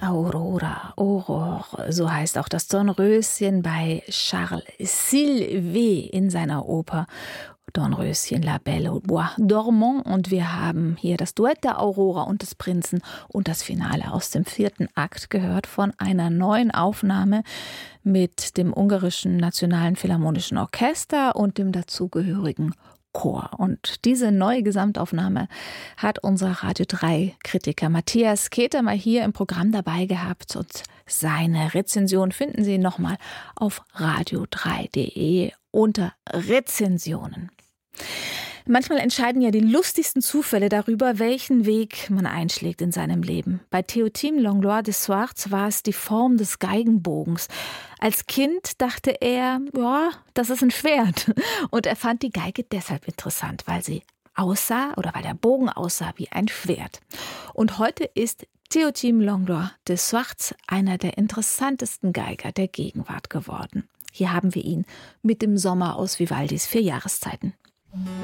Aurore, so heißt auch das Dornröschen bei Charles Sylvet in seiner Oper Dornröschen, La Belle au Bois dormant. Und wir haben hier das Duett der Aurora und des Prinzen und das Finale aus dem 4. Akt gehört von einer neuen Aufnahme mit dem ungarischen Nationalen Philharmonischen Orchester und dem dazugehörigen Chor. Und diese neue Gesamtaufnahme hat unser Radio 3 Kritiker Matthias Keter mal hier im Programm dabei gehabt, und seine Rezension finden Sie nochmal auf radio3.de unter Rezensionen. Manchmal entscheiden ja die lustigsten Zufälle darüber, welchen Weg man einschlägt in seinem Leben. Bei Théotime Langlois de Swartz war es die Form des Geigenbogens. Als Kind dachte er, ja, das ist ein Schwert. Und er fand die Geige deshalb interessant, weil weil der Bogen aussah wie ein Schwert. Und heute ist Théotime Langlois de Swartz einer der interessantesten Geiger der Gegenwart geworden. Hier haben wir ihn mit dem Sommer aus Vivaldis 4 Jahreszeiten.